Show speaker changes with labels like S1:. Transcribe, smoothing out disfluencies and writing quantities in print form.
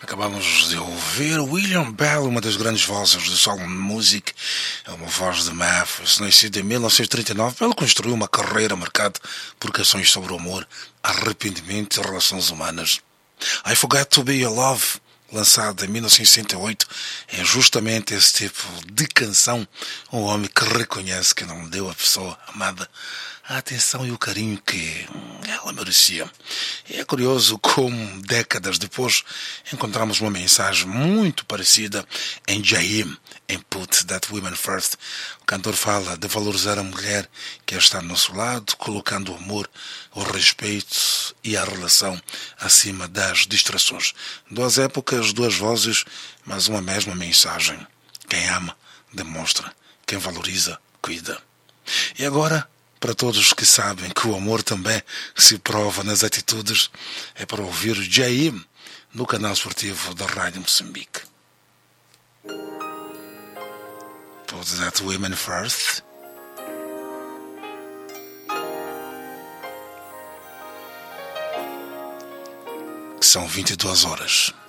S1: Acabamos de ouvir William Bell, uma das grandes vozes do soul music. É uma voz de Memphis, nascido em 1939. Bell construiu uma carreira marcada por canções sobre o amor, arrependimento e relações humanas. I Forgot to Be Your Love, lançado em 1968, é justamente esse tipo de canção. Um homem que reconhece que não deu à pessoa amada a atenção e o carinho que ela merecia. E é curioso como, décadas depois, encontramos uma mensagem muito parecida em Jaheim, em Put That Woman First. O cantor fala de valorizar a mulher que está ao nosso lado, colocando o amor, o respeito e a relação acima das distrações. Duas épocas, duas vozes, mas uma mesma mensagem. Quem ama, demonstra. Quem valoriza, cuida. E agora, para todos que sabem que o amor também se prova nas atitudes, é para ouvir o Jaheim no canal esportivo da Rádio Moçambique. Put That Woman First. Que são 22 horas.